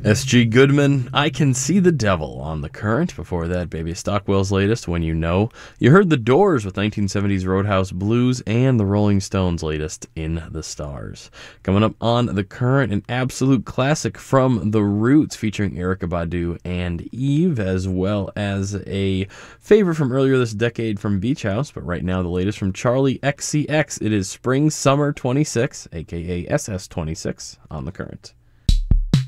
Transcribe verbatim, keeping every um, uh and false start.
S G Goodman, I Can See the Devil on The Current. Before that, Baby Stockwell's latest, When You Know. You heard The Doors with nineteen seventies Roadhouse Blues and the Rolling Stones' latest, In the Stars. Coming up on The Current, an absolute classic from The Roots featuring Erykah Badu and Eve, as well as a favorite from earlier this decade from Beach House, but right now the latest from Charlie X C X. It is Spring Summer twenty-six, aka S S twenty-six, on The Current.